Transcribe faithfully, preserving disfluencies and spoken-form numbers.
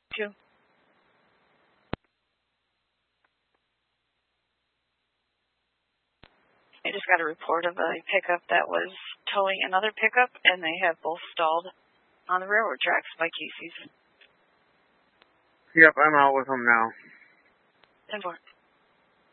Two. I just got a report of a pickup that was towing another pickup, and they have both stalled on the railroad tracks by Casey's. Yep, I'm out with them now. ten four.